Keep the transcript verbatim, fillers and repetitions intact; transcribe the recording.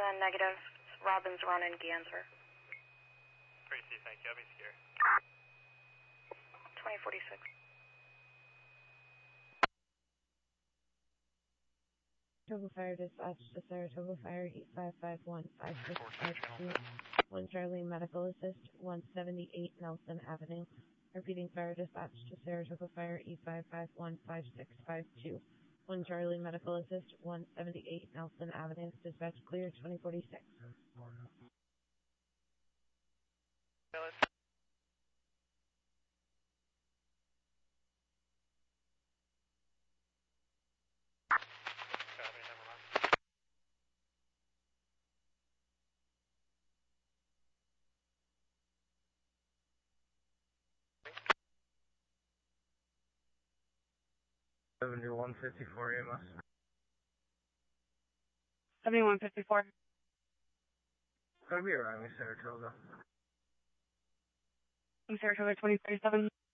Uh, negative. Robbins, Ron, and Ganser. Tracy, thank you. I'll be scared. twenty forty-six. Saratoga Fire dispatch to Saratoga Fire eight five five one five six five two. one Charlie Medical Assist, one seventy-eight Nelson Avenue. Repeating fire dispatch to Saratoga Fire eight five five one five six five two. one Charlie Medical Assist, one seventy-eight Nelson Avenue. Dispatch clear, twenty forty-six. seventy-one fifty-four A M S. seventy-one fifty-four. Gonna be around me, Saratoga. I'm Saratoga twenty thirty-seven.